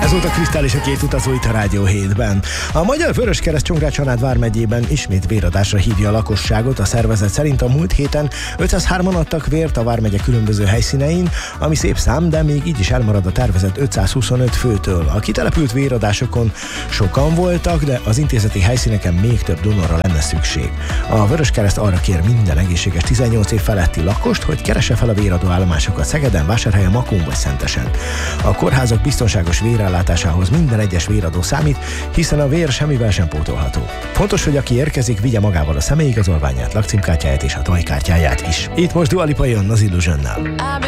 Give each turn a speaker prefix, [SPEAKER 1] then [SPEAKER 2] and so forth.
[SPEAKER 1] Ez volt a Krisztál és a két utazó itt a Rádió 7-ben. A Magyar Vöröskereszt Csongrád-Csanád vármegyében ismét véradásra hívja a lakosságot. A szervezet szerint a múlt héten 503-an adtak vért a vármegye különböző helyszínein, ami szép szám, de még így is elmarad a tervezett 525 főtől. A kitelepült véradásokon sokan voltak, de az intézeti helyszíneken még több donorra lenne szükség. A Vöröskereszt arra kér minden egészséges 18 év feletti lakost, hogy keresse fel a véradó állomásokat Szegeden, Vásárhelyen, Makón vagy Szentesen. A kórházak biztonságos vérellátásához minden egyes véradó számít, hiszen a vér semmivel sem pótolható. Fontos, hogy aki érkezik, vigye magával a személyigazolványát, lakcímkártyáját és a tajkártyáját is. Itt most Dua Lipa jön az Illusionnal.